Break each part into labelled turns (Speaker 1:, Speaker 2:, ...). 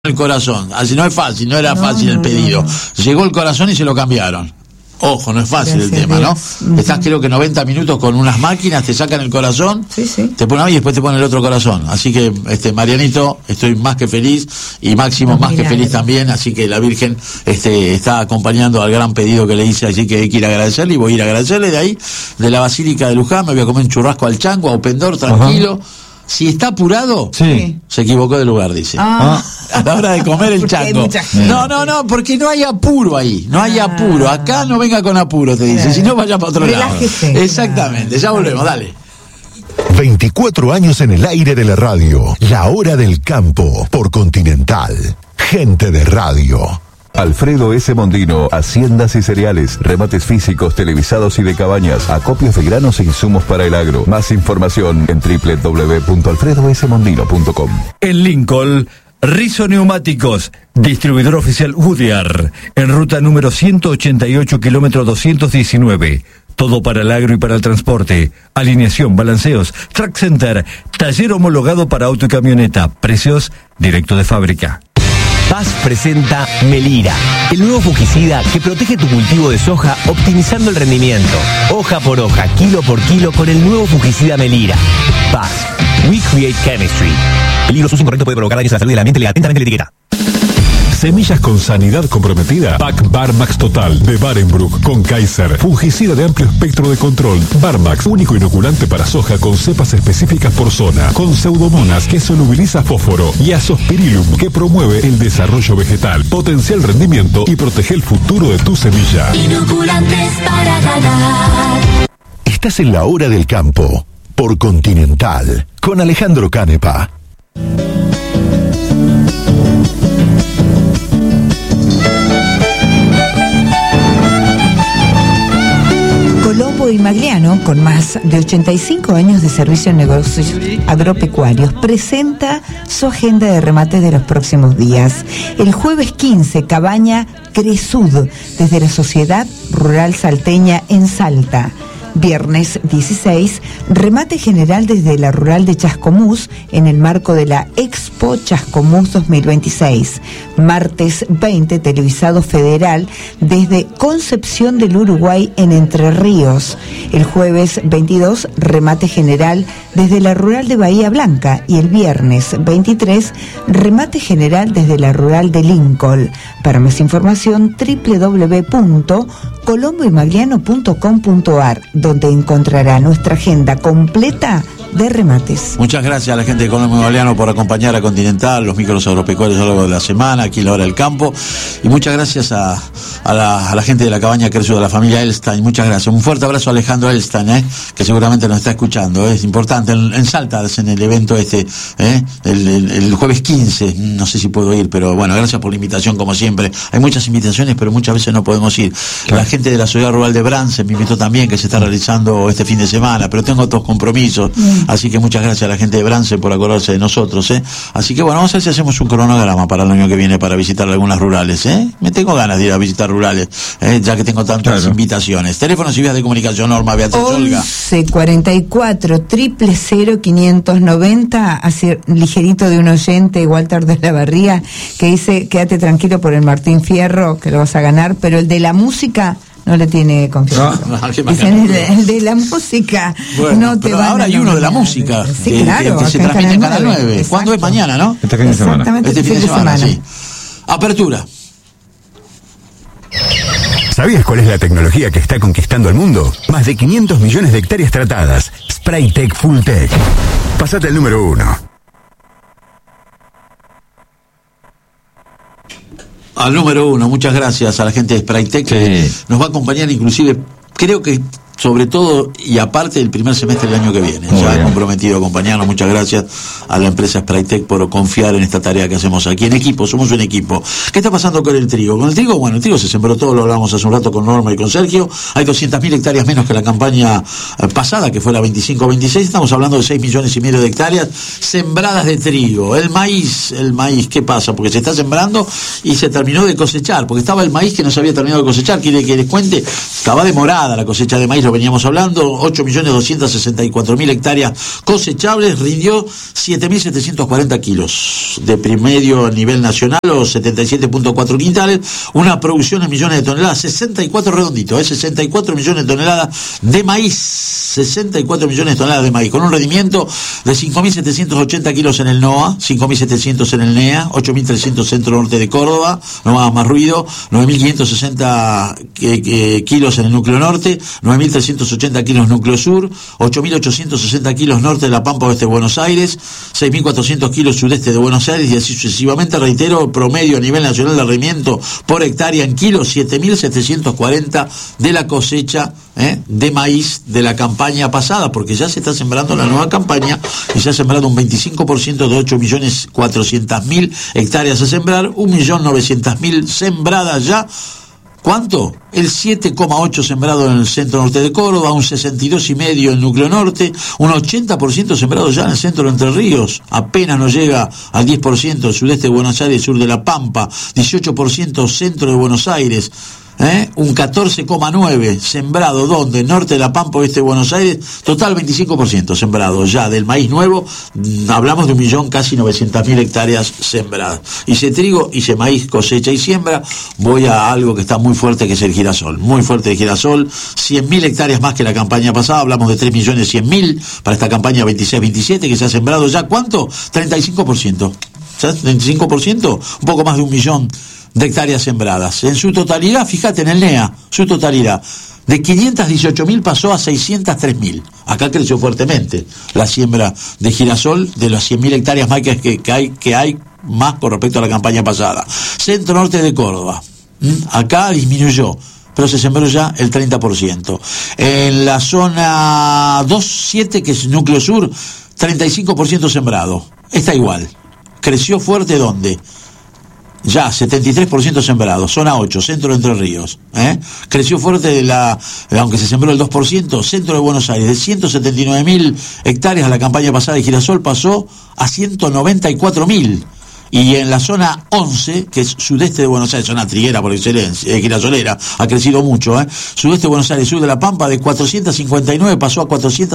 Speaker 1: el corazón, así no es fácil, no era fácil el pedido. Llegó el corazón y se lo cambiaron. Ojo, no es fácil el tema, ¿no? Estás creo que 90 minutos con unas máquinas, te sacan el corazón, te ponen ahí y después te ponen el otro corazón. Así que, Marianito, estoy más que feliz, y Máximo más que feliz también, así que la Virgen está acompañando al gran pedido que le hice, así que hay que ir a agradecerle, y voy a ir a agradecerle de ahí, de la Basílica de Luján. Me voy a comer un churrasco al chango, a Open Door, tranquilo. Si está apurado, se equivocó de lugar, dice. A la hora de comer el chango. No, porque no hay apuro ahí. No hay apuro. Acá no venga con apuro, te dice. Si no, vaya para otro lado. Exactamente. Ya volvemos, dale.
Speaker 2: 24 años en el aire de la radio. La hora del campo. Por Continental. Gente de radio.
Speaker 3: Alfredo S. Mondino, haciendas y cereales, remates físicos, televisados y de cabañas, acopios de granos e insumos para el agro. Más información en www.alfredosmondino.com.
Speaker 4: En Lincoln, Rizzo Neumáticos, distribuidor oficial Goodyear, en ruta número 188, kilómetro 219. Todo para el agro y para el transporte. Alineación, balanceos, track center, taller homologado para auto y camioneta. Precios directo de fábrica.
Speaker 5: Paz presenta Melira, el nuevo fungicida que protege tu cultivo de soja optimizando el rendimiento. Hoja por hoja, kilo por kilo con el nuevo fungicida Melira. Paz, we create chemistry. Peligro, uso incorrecto puede provocar daños a la salud del ambiente. Lea atentamente la etiqueta.
Speaker 6: Semillas con sanidad comprometida. Pack Barmax Total de Barenbroek con Kaiser. Fungicida de amplio espectro de control. Barmax, único inoculante para soja con cepas específicas por zona. Con Pseudomonas que solubiliza fósforo. Y Azospirillum que promueve el desarrollo vegetal. Potencia el rendimiento y protege el futuro de tu semilla.
Speaker 7: Inoculantes para ganar.
Speaker 2: Estás en la hora del campo. Por Continental. Con Alejandro Canepa.
Speaker 8: Colombo y Magliano, con más de 85 años de servicio en negocios agropecuarios, presenta su agenda de remates de los próximos días. El jueves 15, Cabaña Cresud, desde la Sociedad Rural Salteña en Salta. Viernes 16, remate general desde la Rural de Chascomús en el marco de la Expo Chascomús 2026. Martes 20, televisado federal desde Concepción del Uruguay en Entre Ríos. El jueves 22, remate general desde la Rural de Bahía Blanca. Y el viernes 23, remate general desde la Rural de Lincoln. Para más información, www.colomboymagliano.com.ar, donde encontrará nuestra agenda completa de remates.
Speaker 1: Muchas gracias a la gente de Colombo y Magliano por acompañar a Continental, los micros agropecuarios a lo largo de la semana, aquí en la hora del campo. Y muchas gracias a la gente de la Cabaña Cresud, de la familia Elstein. Muchas gracias. Un fuerte abrazo a Alejandro Elstein, que seguramente nos está escuchando. Es importante. En Salta, en el evento el jueves 15. No sé si puedo ir, pero bueno, gracias por la invitación, como siempre. Hay muchas invitaciones, pero muchas veces no podemos ir. La gente de la Sociedad Rural de Brance me invitó también, que se está realizando este fin de semana, pero tengo otros compromisos. Así que muchas gracias a la gente de Brance por acordarse de nosotros, Así que bueno, vamos a ver si hacemos un cronograma para el año que viene para visitar algunas rurales, Me tengo ganas de ir a visitar rurales, ya que tengo tantas invitaciones. Teléfonos y vías de comunicación, Norma, Beatriz, Olga.
Speaker 8: 1144 000 590, así ligerito, de un oyente, Walter de la Barría, que dice: quédate tranquilo por el Martín Fierro, que lo vas a ganar, pero el de la música no le tiene confianza. Dicen el de la música, no te van
Speaker 1: ahora hay uno de la música que se transmite en Canal 9. Exacto. ¿Cuándo es? Mañana, ¿no?
Speaker 4: Este fin de semana.
Speaker 1: Este fin de semana, sí. Apertura.
Speaker 2: ¿Sabías cuál es la tecnología que está conquistando el mundo? Más de 500 millones de hectáreas tratadas. Spraytec Fulltech. Pasate al número 1.
Speaker 1: Al número 1, muchas gracias a la gente de Spraytec, que nos va a acompañar inclusive, creo que sobre todo y aparte del primer semestre del año que viene. Ya he comprometido a acompañarnos. Muchas gracias a la empresa Spraytec por confiar en esta tarea que hacemos aquí en equipo. Somos un equipo. ¿Qué está pasando con el trigo? Con el trigo, bueno, el trigo se sembró todo, lo hablamos hace un rato con Norma y con Sergio. Hay 200.000 hectáreas menos que la campaña pasada, que fue la 25-26. Estamos hablando de 6,5 millones de hectáreas sembradas de trigo. El maíz, ¿qué pasa? Porque se está sembrando y se terminó de cosechar, porque estaba el maíz que no se había terminado de cosechar. ¿Quiere que les cuente? Estaba demorada la cosecha de maíz. lo veníamos hablando, 8.264.000 hectáreas cosechables, rindió 7.740 kilos de promedio a nivel nacional, o 77.4 quintales, una producción en millones de toneladas, 64 redondito, 64 millones de toneladas de maíz, 64 millones de toneladas de maíz, con un rendimiento de 5.780 kilos en el NOA, 5.700 en el NEA, 8.300 centro norte de Córdoba, no haga más ruido, 9.560 kilos en el núcleo norte, 9.380 kilos núcleo sur, 8.860 kilos norte de la Pampa oeste de Buenos Aires, 6.400 kilos sudeste de Buenos Aires, y así sucesivamente. Reitero, promedio a nivel nacional de rendimiento por hectárea en kilos, 7.740 de la cosecha de maíz de la campaña pasada, porque ya se está sembrando la nueva campaña y se ha sembrado un 25% de 8.400.000 hectáreas a sembrar, 1.900.000 sembradas ya. ¿Cuánto? El 7,8 sembrado en el centro norte de Córdoba, un 62,5 en el núcleo norte, un 80% sembrado ya en el centro de Entre Ríos, apenas no llega al 10% el sudeste de Buenos Aires, sur de La Pampa, 18% centro de Buenos Aires, un 14,9 sembrado, ¿dónde? Norte de La Pampa, oeste de Buenos Aires, total 25% sembrado ya del maíz nuevo, hablamos de 1.900.000 hectáreas sembradas. Hice trigo, hice maíz, cosecha y siembra, voy a algo que está muy fuerte, que es el girasol, muy fuerte el girasol, 100.000 hectáreas más que la campaña pasada, hablamos de 3.100.000 para esta campaña 26-27, que se ha sembrado ya, ¿cuánto? 35%, ¿sabes? 35%, un poco más de 1 millón de hectáreas sembradas. En su totalidad, fíjate en el NEA, su totalidad, de 518.000 pasó a 603.000. Acá creció fuertemente la siembra de girasol, de las 100.000 hectáreas más que hay más con respecto a la campaña pasada. Centro norte de Córdoba, acá disminuyó, pero se sembró ya el 30%. En la zona 2-7, que es el núcleo sur, 35% sembrado. Está igual. Creció fuerte, ¿dónde? Ya, 73% sembrado, zona 8, centro de Entre Ríos, creció fuerte aunque se sembró el 2%, centro de Buenos Aires, de 179.000 hectáreas a la campaña pasada de girasol pasó a 194.000. Y en la zona 11, que es sudeste de Buenos Aires, zona triguera por excelencia, girasolera, ha crecido mucho, sudeste de Buenos Aires, sur de La Pampa, de 459 pasó a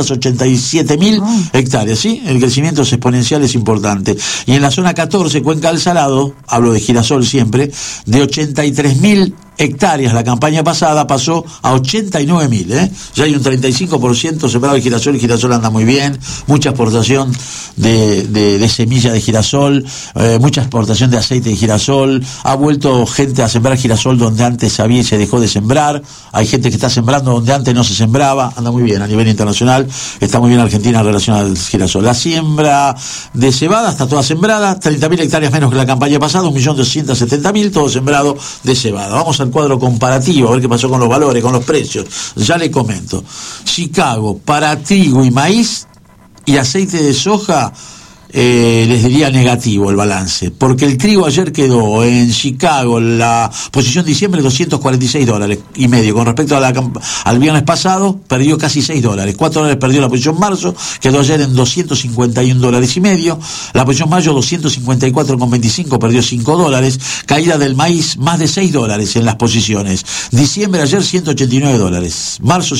Speaker 1: 487.000 hectáreas, ¿sí? El crecimiento es exponencial, es importante. Y en la zona 14, Cuenca del Salado, hablo de girasol siempre, de 83.000 hectáreas la campaña pasada pasó a 89.000, ya hay un 35% sembrado de girasol, y girasol anda muy bien, mucha exportación de semilla de girasol, mucha exportación de aceite de girasol, ha vuelto gente a sembrar girasol donde antes había y se dejó de sembrar, hay gente que está sembrando donde antes no se sembraba, anda muy bien a nivel internacional, está muy bien Argentina en relación al girasol. La siembra de cebada está toda sembrada, 30.000 hectáreas menos que la campaña pasada, 1.270.000, todo sembrado de cebada. Vamos al cuadro comparativo, a ver qué pasó con los valores, con los precios. Ya le comento. Chicago, para trigo y maíz y aceite de soja, les diría negativo el balance, porque el trigo ayer quedó en Chicago, la posición de diciembre, $246.50, con respecto a al viernes pasado, perdió casi $6, $4 perdió la posición marzo, quedó ayer en $251.50, la posición mayo 254.25, perdió $5, caída del maíz más de $6 en las posiciones, diciembre ayer $189, marzo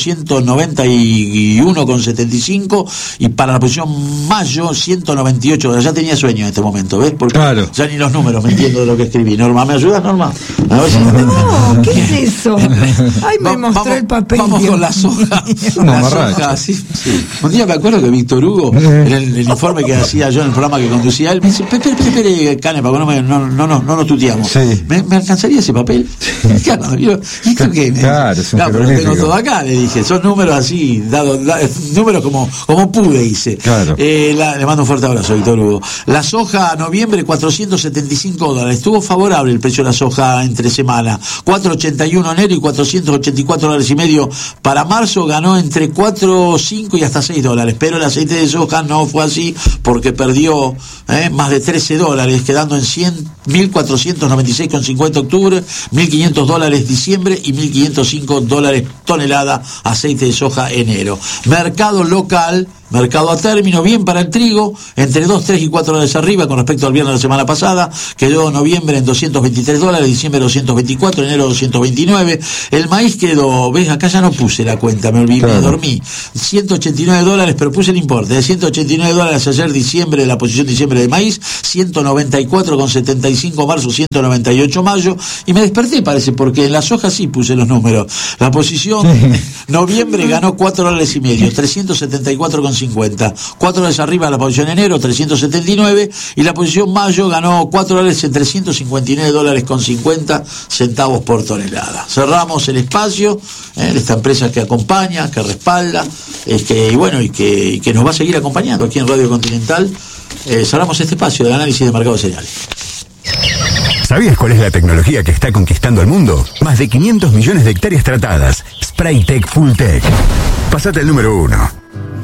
Speaker 1: $191.75, y para la posición mayo $198. Ya tenía sueño en este momento, ¿ves? Porque claro, ya ni los números me entiendo de lo que escribí. Norma, ¿me ayudas, Norma? A ver si
Speaker 8: no, ¿qué es eso? Ay, me mostró el papel.
Speaker 1: Vamos con la soja. La soja, sí. Un día me acuerdo que Víctor Hugo, en el informe que hacía yo en el programa que conducía él, me dice, espere, Canepa, no nos tuteamos. Sí. ¿Me alcanzaría ese papel? ¿Y esto qué?
Speaker 9: Claro, es un
Speaker 1: pero lo tengo todo acá, le dije. Son números así, números como pude, hice. Claro. Le mando un fuerte abrazo, Víctor Hugo. La soja, noviembre, $475. Estuvo favorable el precio de la soja entre semana. $481 enero y $484.50 para marzo. Ganó entre $4, y hasta $6. Pero el aceite de soja no fue así, porque perdió más de $13, quedando en $1.496.50 octubre, $1.500 diciembre y $1.505 tonelada aceite de soja enero. Mercado local Mercado a término, bien para el trigo, entre 2, 3 y 4 dólares arriba con respecto al viernes de la semana pasada. Quedó noviembre en $223, diciembre 224, enero 229. El maíz quedó, ves, acá ya no puse la cuenta, me olvidé, me dormí. $189, pero puse el importe, de $189 ayer diciembre, la posición diciembre de maíz, 194,75 marzo, 198 mayo, y me desperté parece, porque en las hojas sí puse los números. La posición noviembre ganó $4.50, 374,50. 4 dólares arriba la posición enero, 379, y la posición mayo ganó $4 en $359.50 por tonelada. Cerramos el espacio, esta empresa que acompaña, que respalda, y que nos va a seguir acompañando aquí en Radio Continental. Cerramos este espacio del análisis de mercado de cereales.
Speaker 2: ¿Sabías cuál es la tecnología que está conquistando el mundo? Más de 500 millones de hectáreas tratadas. Spraytec Fulltech. Pasate el número 1.